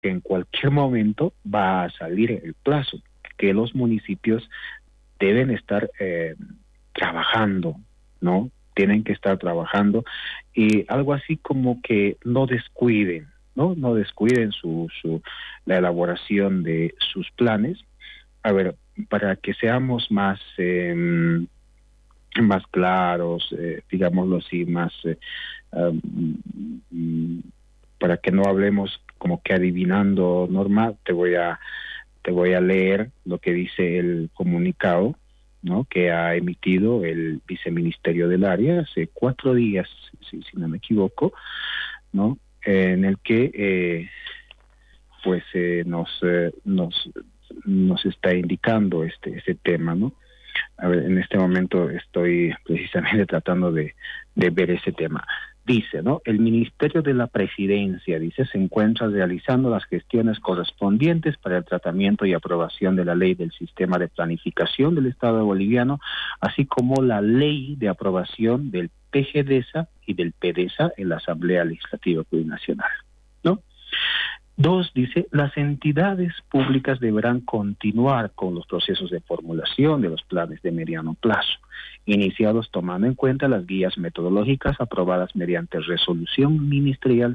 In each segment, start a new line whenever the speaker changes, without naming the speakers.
que en cualquier momento va a salir el plazo, que los municipios deben estar trabajando, ¿no? Tienen que estar trabajando y algo así como que no descuiden, ¿no? No descuiden la elaboración de sus planes. A ver, para que seamos más claros, digámoslo así, más para que no hablemos como que adivinando, Norma, te voy a leer lo que dice el comunicado, ¿no?, que ha emitido el viceministerio del área hace 4 días, si no me equivoco, ¿no?, en el que nos está indicando este tema, ¿no? A ver, en este momento estoy precisamente tratando de ver ese tema. Dice, ¿no? El Ministerio de la Presidencia, dice, se encuentra realizando las gestiones correspondientes para el tratamiento y aprobación de la ley del sistema de planificación del Estado boliviano, así como la ley de aprobación del PGDESA y del PDESA en la Asamblea Legislativa Plurinacional, ¿no? 2, dice, las entidades públicas deberán continuar con los procesos de formulación de los planes de mediano plazo, iniciados tomando en cuenta las guías metodológicas aprobadas mediante resolución ministerial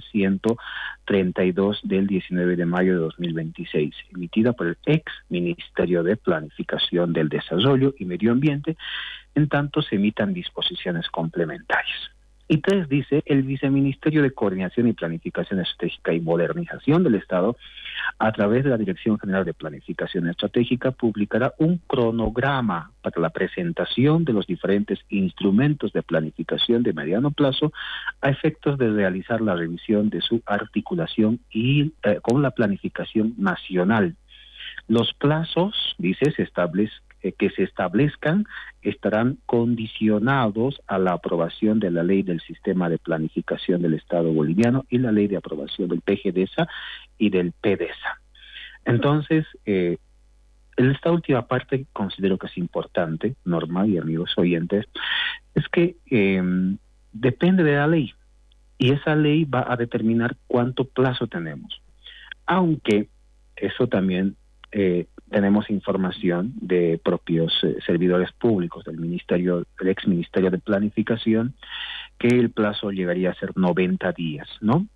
132 del 19 de mayo de 2026, emitida por el ex Ministerio de Planificación del Desarrollo y Medio Ambiente, en tanto se emitan disposiciones complementarias. Y 3, dice, el Viceministerio de Coordinación y Planificación Estratégica y Modernización del Estado, a través de la Dirección General de Planificación Estratégica, publicará un cronograma para la presentación de los diferentes instrumentos de planificación de mediano plazo a efectos de realizar la revisión de su articulación y con la planificación nacional. Los plazos, dice, que se establezcan estarán condicionados a la aprobación de la ley del sistema de planificación del Estado boliviano y la ley de aprobación del PGDESA y del PDESA. Entonces, esta última parte considero que es importante, Norma y amigos oyentes, es que depende de la ley y esa ley va a determinar cuánto plazo tenemos. Aunque eso también tenemos información de propios servidores públicos del ex Ministerio de Planificación, que el plazo llegaría a ser 90 días, ¿no?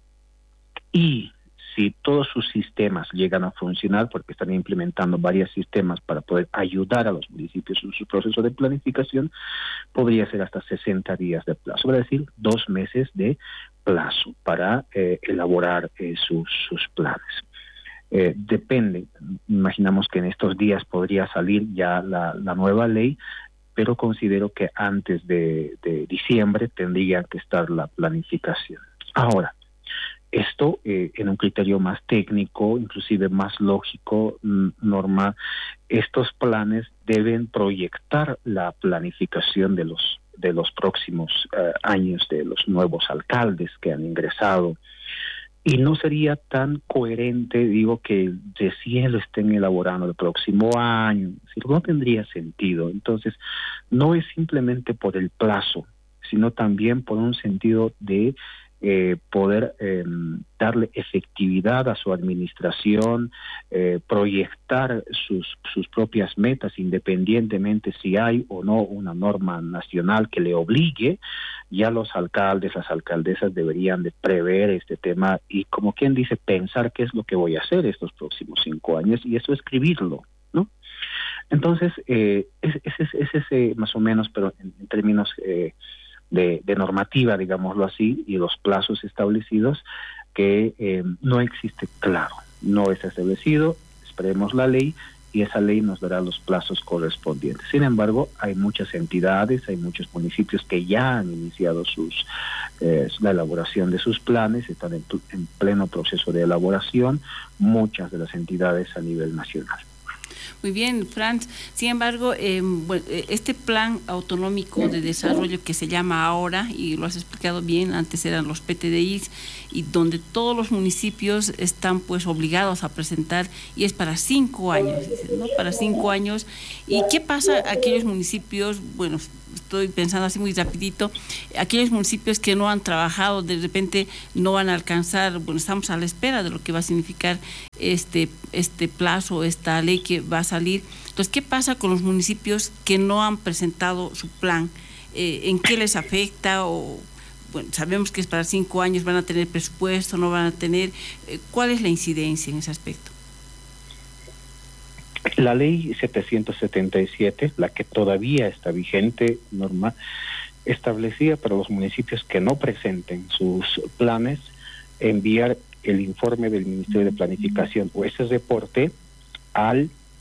Y si todos sus sistemas llegan a funcionar, porque están implementando varios sistemas para poder ayudar a los municipios en su proceso de planificación, podría ser hasta 60 días de plazo, es decir, 2 meses de plazo para elaborar sus planes. Depende, imaginamos que en estos días podría salir ya la nueva ley, pero considero que antes de diciembre tendría que estar la planificación. Ahora, esto en un criterio más técnico, inclusive más lógico, Norma, estos planes deben proyectar la planificación de los próximos años de los nuevos alcaldes que han ingresado. Y no sería tan coherente, digo, que recién lo estén elaborando el próximo año. Es decir, no tendría sentido. Entonces, no es simplemente por el plazo, sino también por un sentido de poder darle efectividad a su administración, proyectar sus propias metas, independientemente si hay o no una norma nacional que le obligue. Ya los alcaldes, las alcaldesas deberían de prever este tema y, como quien dice, pensar qué es lo que voy a hacer estos próximos 5 años y eso escribirlo, ¿no? Entonces, es más o menos, pero en términos de normativa, digámoslo así, y los plazos establecidos, que no existe claro, no está establecido. Esperemos la ley y esa ley nos dará los plazos correspondientes. Sin embargo, hay muchas entidades, hay muchos municipios que ya han iniciado la elaboración de sus planes, están en pleno proceso de elaboración, muchas de las entidades a nivel nacional.
Muy bien, Franz. Sin embargo, este plan autonómico de desarrollo que se llama ahora, y lo has explicado bien, antes eran los PTDIs, y donde todos los municipios están pues obligados a presentar, y es para 5 años, ¿no? Para 5 años. ¿Y qué pasa a aquellos municipios, bueno, estoy pensando así muy rapidito, aquellos municipios que no han trabajado, de repente no van a alcanzar, bueno, estamos a la espera de lo que va a significar este plazo, esta ley que va a salir? Entonces, ¿qué pasa con los municipios que no han presentado su plan? ¿En qué les afecta? O, bueno, sabemos que es para 5 años, ¿van a tener presupuesto, no van a tener? ¿Cuál es la incidencia en ese aspecto?
La ley 777, la que todavía está vigente, Norma, establecía para los municipios que no presenten sus planes enviar el informe del Ministerio de Planificación o ese reporte a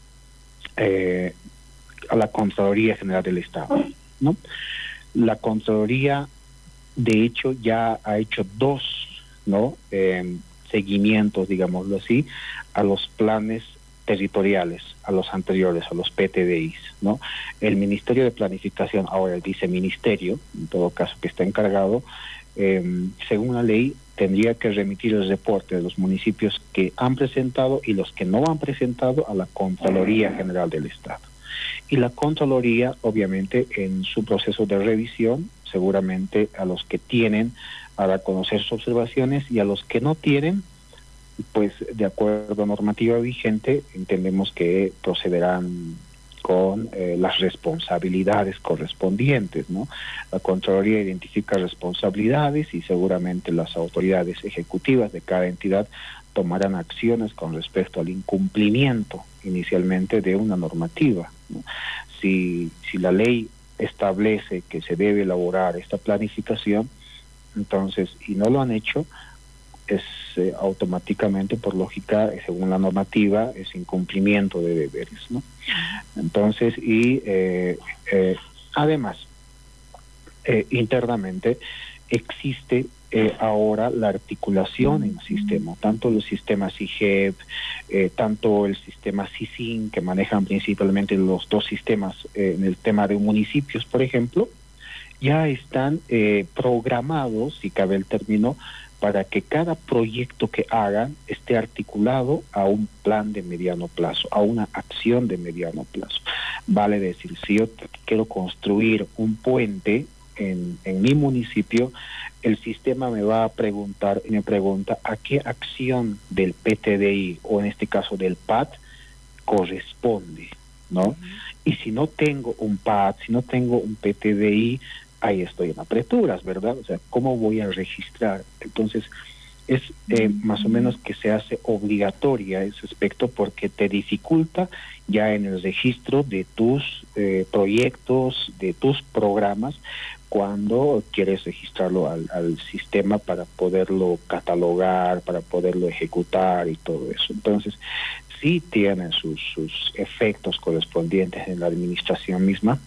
la Contraloría General del Estado, ¿no? La Contraloría, de hecho, ya ha hecho 2, ¿no? Seguimientos, digámoslo así, a los planes territoriales, a los anteriores, a los PTDIs, ¿no? El Ministerio de Planificación, ahora el viceministerio, en todo caso que está encargado, según la ley, tendría que remitir el reporte de los municipios que han presentado y los que no han presentado a la Contraloría General del Estado. Y la Contraloría, obviamente, en su proceso de revisión, seguramente a los que tienen hará conocer sus observaciones y a los que no tienen, pues de acuerdo a normativa vigente, entendemos que procederán con las responsabilidades correspondientes, ¿no? La Contraloría identifica responsabilidades y seguramente las autoridades ejecutivas de cada entidad tomarán acciones con respecto al incumplimiento inicialmente de una normativa, ¿no? Si la ley establece que se debe elaborar esta planificación, entonces, y no lo han hecho, es automáticamente, por lógica, según la normativa, es incumplimiento de deberes, ¿no? Entonces, y además, internamente existe ahora la articulación en el sistema, tanto los sistemas IGEP, tanto el sistema CICIN, que manejan principalmente los 2 sistemas en el tema de municipios, por ejemplo, ya están programados, si cabe el término, para que cada proyecto que hagan esté articulado a un plan de mediano plazo, a una acción de mediano plazo. Vale decir, si yo quiero construir un puente en mi municipio, el sistema me va a preguntar y me pregunta a qué acción del PTDI o en este caso del PAT corresponde, ¿no? Y si no tengo un PAT, si no tengo un PTDI, ahí estoy en apreturas, ¿verdad? O sea, ¿cómo voy a registrar? Entonces, es más o menos que se hace obligatoria ese aspecto porque te dificulta ya en el registro de tus proyectos, de tus programas, cuando quieres registrarlo al sistema para poderlo catalogar, para poderlo ejecutar y todo eso. Entonces, sí tienen sus efectos correspondientes en la administración misma.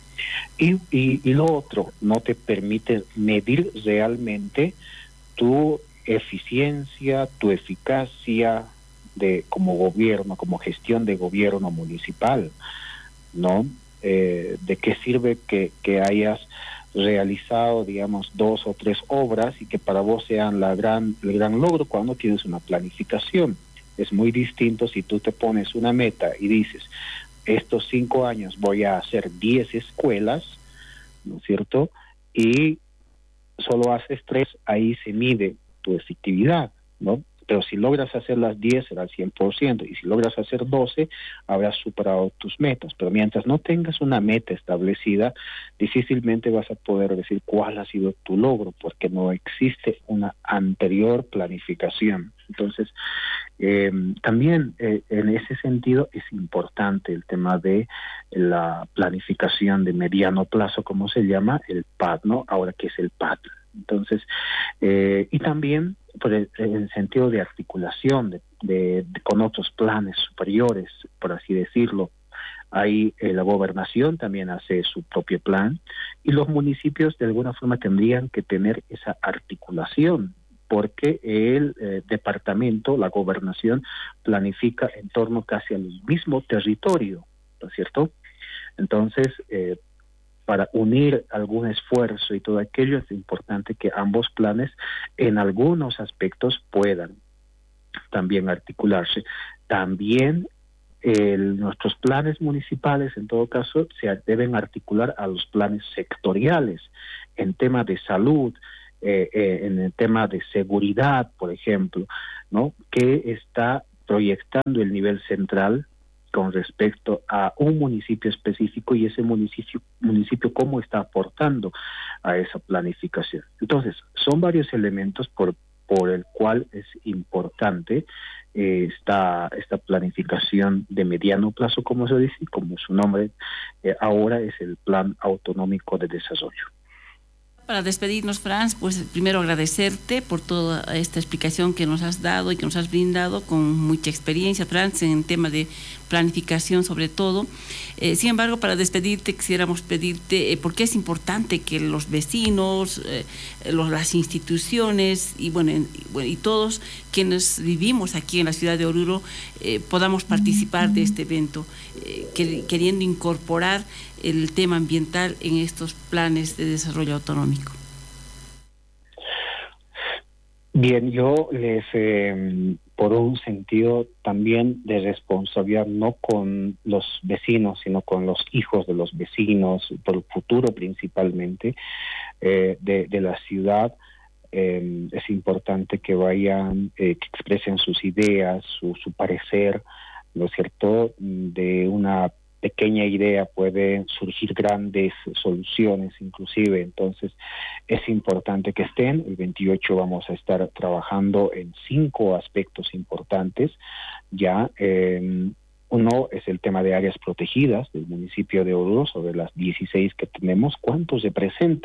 Y lo otro, no te permite medir realmente tu eficiencia, tu eficacia como gobierno, como gestión de gobierno municipal, ¿no? ¿De qué sirve que hayas realizado, digamos, 2 o 3 obras y que para vos sean el gran logro cuando tienes una planificación? Es muy distinto si tú te pones una meta y dices, estos 5 años voy a hacer 10 escuelas, ¿no es cierto? Y solo haces 3, ahí se mide tu efectividad, ¿no? Pero si logras hacer las 10 será el 100%, y si logras hacer 12, habrás superado tus metas. Pero mientras no tengas una meta establecida, difícilmente vas a poder decir cuál ha sido tu logro, porque no existe una anterior planificación. Entonces, también en ese sentido es importante el tema de la planificación de mediano plazo, como se llama, el PAD, ¿no? Ahora que es el PAD. Entonces, y también por el sentido de articulación con otros planes superiores, por así decirlo. Ahí la gobernación también hace su propio plan y los municipios de alguna forma tendrían que tener esa articulación, porque el departamento, la gobernación, planifica en torno casi al mismo territorio, ¿no es cierto? Entonces, para unir algún esfuerzo y todo aquello, es importante que ambos planes en algunos aspectos puedan también articularse. También nuestros planes municipales, en todo caso, se deben articular a los planes sectoriales en tema de salud, en el tema de seguridad, por ejemplo, ¿no? Que está proyectando el nivel central con respecto a un municipio específico y ese municipio cómo está aportando a esa planificación. Entonces, son varios elementos por el cual es importante esta planificación de mediano plazo, como se dice, como su nombre ahora es el Plan Autonómico de Desarrollo.
Para despedirnos, Franz, pues primero agradecerte por toda esta explicación que nos has dado y que nos has brindado con mucha experiencia, Franz, en tema de planificación sobre todo. Sin embargo, para despedirte, quisiéramos pedirte por qué es importante que los vecinos, las instituciones y todos quienes vivimos aquí en la ciudad de Oruro podamos participar de este evento, queriendo incorporar el tema ambiental en estos planes de desarrollo autonómico.
Bien, yo les, por un sentido también de responsabilidad, no con los vecinos, sino con los hijos de los vecinos, por el futuro principalmente de la ciudad, es importante que vayan, que expresen sus ideas, su parecer, ¿no es cierto? De una pequeña idea pueden surgir grandes soluciones inclusive, entonces es importante que estén. El 28 vamos a estar trabajando en 5 aspectos importantes ya. Uno es el tema de áreas protegidas del municipio de Oruro, sobre las 16 que tenemos, cuánto se presenta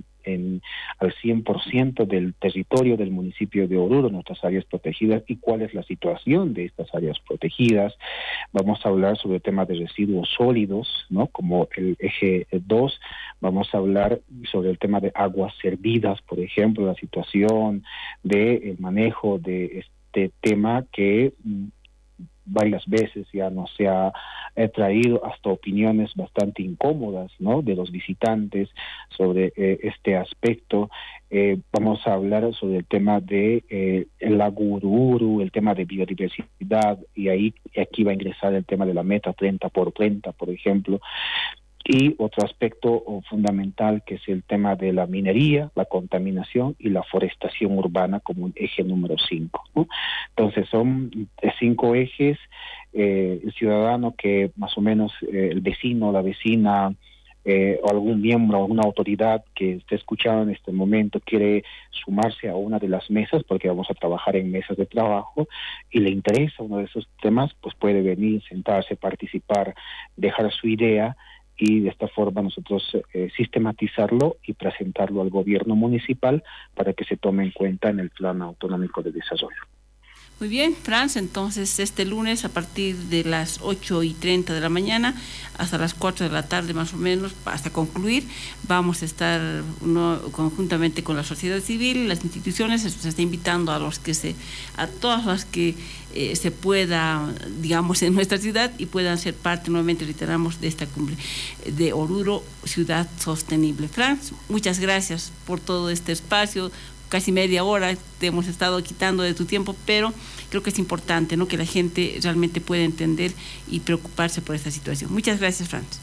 al 100% del territorio del municipio de Oruro, nuestras áreas protegidas, y cuál es la situación de estas áreas protegidas. Vamos a hablar sobre el tema de residuos sólidos, ¿no? Como el eje 2, vamos a hablar sobre el tema de aguas servidas, por ejemplo, la situación del manejo de este tema que varias veces ya nos se ha traído hasta opiniones bastante incómodas, ¿no?, de los visitantes sobre este aspecto. Vamos a hablar sobre el tema de el lago Ururu, el tema de biodiversidad, y aquí va a ingresar el tema de la meta 30x30, por ejemplo. Y otro aspecto fundamental, que es el tema de la minería, la contaminación y la forestación urbana como un eje número 5, ¿no? Entonces son 5 ejes. El ciudadano que más o menos, el vecino, la vecina, o algún miembro, alguna autoridad que esté escuchando en este momento quiere sumarse a una de las mesas, porque vamos a trabajar en mesas de trabajo, y le interesa uno de esos temas, pues puede venir, sentarse, participar, dejar su idea, y de esta forma nosotros sistematizarlo y presentarlo al gobierno municipal para que se tome en cuenta en el Plan Autonómico de Desarrollo.
Muy bien, Franz, entonces este lunes a partir de las 8:30 de la mañana hasta las 4 de la tarde más o menos, hasta concluir, vamos a estar conjuntamente con la sociedad civil, las instituciones. Se está invitando a todas las que se pueda, digamos, en nuestra ciudad, y puedan ser parte, nuevamente reiteramos, de esta cumbre de Oruro, Ciudad Sostenible. Franz, muchas gracias por todo este espacio. Casi media hora te hemos estado quitando de tu tiempo, pero creo que es importante, ¿no?, que la gente realmente pueda entender y preocuparse por esta situación. Muchas gracias, Franz.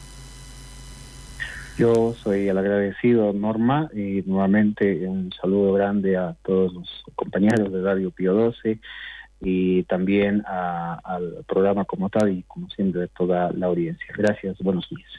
Yo soy el agradecido, Norma, y nuevamente un saludo grande a todos los compañeros de Radio Pío 12 y también al programa como tal y como siempre a toda la audiencia. Gracias, buenos días.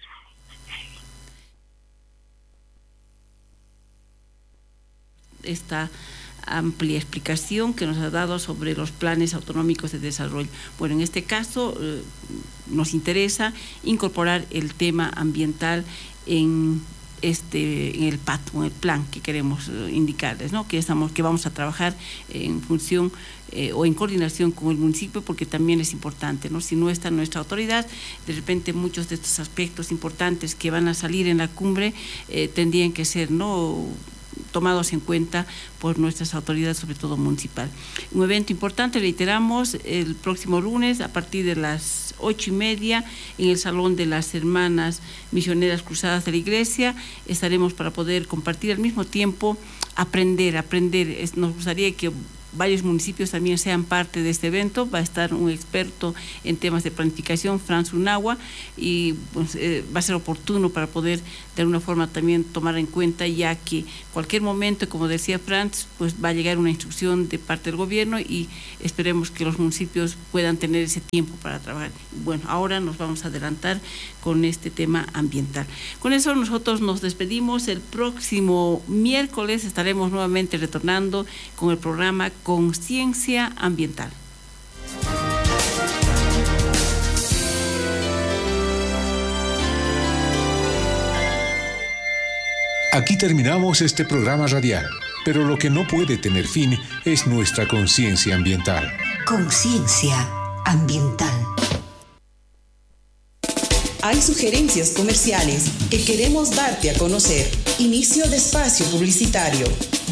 Esta amplia explicación que nos ha dado sobre los planes autonómicos de desarrollo. Bueno, en este caso nos interesa incorporar el tema ambiental en el PAT, o el plan que queremos indicarles, ¿no?, que vamos a trabajar en función o en coordinación con el municipio, porque también es importante, ¿no? Si no está nuestra autoridad, de repente muchos de estos aspectos importantes que van a salir en la cumbre tendrían que ser, ¿no?, tomados en cuenta por nuestras autoridades, sobre todo municipal. Un evento importante, reiteramos, el próximo lunes a partir de las 8:30 en el Salón de las Hermanas Misioneras Cruzadas de la Iglesia. Estaremos para poder compartir al mismo tiempo, aprender. Nos gustaría que varios municipios también sean parte de este evento. Va a estar un experto en temas de planificación, Franz Unagua, y pues, va a ser oportuno para poder de alguna forma también tomar en cuenta, ya que cualquier momento, como decía Franz, pues va a llegar una instrucción de parte del gobierno y esperemos que los municipios puedan tener ese tiempo para trabajar. Bueno, ahora nos vamos a adelantar con este tema ambiental. Con eso nosotros nos despedimos. El próximo miércoles estaremos nuevamente retornando con el programa Conciencia Ambiental.
Aquí terminamos este programa radial, pero lo que no puede tener fin es nuestra conciencia ambiental.
Conciencia ambiental.
Hay sugerencias comerciales que queremos darte a conocer. Inicio de espacio publicitario.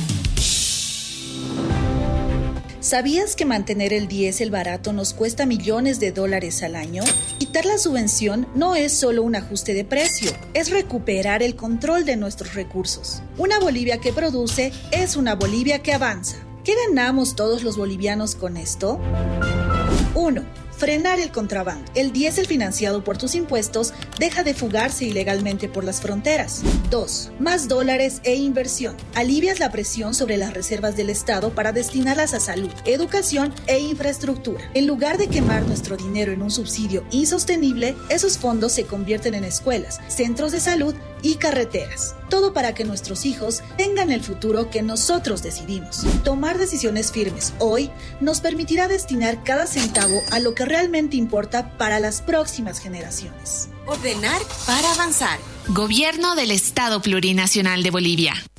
¿Sabías que mantener el diésel barato nos cuesta millones de dólares al año? Quitar la subvención no es solo un ajuste de precio, es recuperar el control de nuestros recursos. Una Bolivia que produce es una Bolivia que avanza. ¿Qué ganamos todos los bolivianos con esto? 1. Frenar el contrabando. El diésel financiado por tus impuestos deja de fugarse ilegalmente por las fronteras. 2. Más dólares e inversión. Alivias la presión sobre las reservas del Estado para destinarlas a salud, educación e infraestructura. En lugar de quemar nuestro dinero en un subsidio insostenible, esos fondos se convierten en escuelas, centros de salud y carreteras. Todo para que nuestros hijos tengan el futuro que nosotros decidimos. Tomar decisiones firmes hoy nos permitirá destinar cada centavo a lo que realmente importa para las próximas generaciones.
Ordenar para avanzar.
Gobierno del Estado Plurinacional de Bolivia.